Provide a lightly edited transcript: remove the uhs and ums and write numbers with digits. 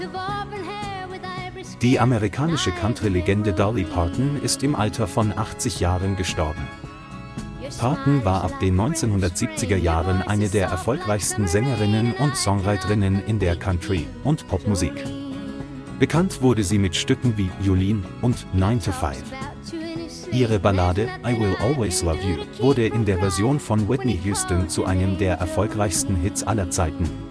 Die amerikanische Country-Legende Dolly Parton ist im Alter von 80 Jahren gestorben. Parton war ab den 1970er Jahren eine der erfolgreichsten Sängerinnen und Songwriterinnen in der Country- und Popmusik. Bekannt wurde sie mit Stücken wie Jolene und 9 to 5. Ihre Ballade I Will Always Love You wurde in der Version von Whitney Houston zu einem der erfolgreichsten Hits aller Zeiten.